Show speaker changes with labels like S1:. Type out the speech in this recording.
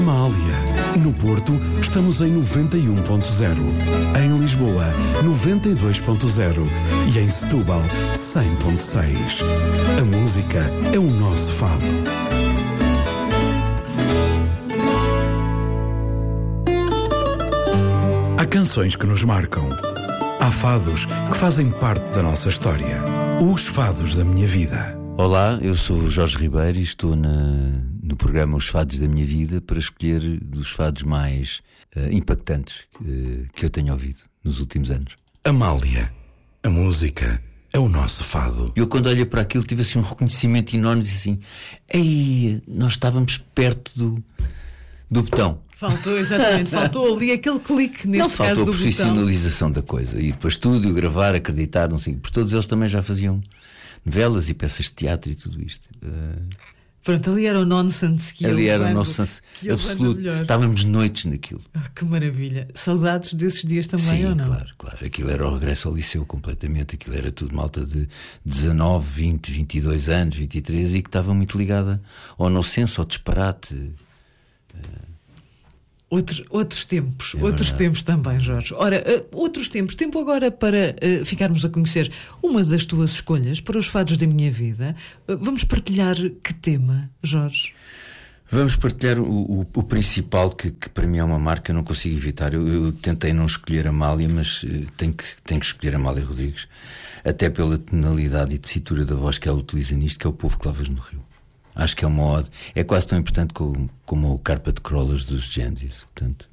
S1: Amália. No Porto, estamos em 91.0. Em Lisboa, 92.0. E em Setúbal, 100.6. A música é o nosso fado. Há canções que nos marcam. Há fados que fazem parte da nossa história. Os fados da minha vida.
S2: Olá, eu sou o Jorge Ribeiro e estou no programa Os Fados da Minha Vida para escolher dos fados mais impactantes que eu tenho ouvido nos últimos anos.
S1: Amália. A música é o nosso fado.
S2: Eu, quando olhei para aquilo, tive assim um reconhecimento enorme, disse assim: ei, nós estávamos perto do botão.
S3: Faltou, exatamente, faltou ali aquele clique, neste caso do botão.
S2: Faltou a profissionalização da coisa, ir para estúdio, gravar, acreditar, não sei, porque todos eles também já faziam novelas e peças de teatro e tudo isto.
S3: Pronto, ali era o nonsense que
S2: ali era o nonsense absoluto. Estávamos noites naquilo.
S3: Que maravilha. Saudades desses dias também.
S2: Sim,
S3: ou não?
S2: Claro. Aquilo era o regresso ao liceu completamente. Aquilo era tudo malta de 19, 20, 22 anos, 23, e que estava muito ligada ao nonsense, ao disparate.
S3: Outros tempos também, Jorge. Ora, outros tempos. Tempo agora para ficarmos a conhecer uma das tuas escolhas para os fados da minha vida. Vamos partilhar que tema, Jorge?
S2: Vamos partilhar o principal, que para mim é uma marca, eu não consigo evitar. Eu tentei não escolher Amália, mas tenho que escolher Amália Rodrigues, até pela tonalidade e tessitura da voz que ela utiliza nisto, que é O Povo que Lavas no Rio. Acho que é uma ode, é quase tão importante como o Carpet Crawlers dos Genesis. Portanto,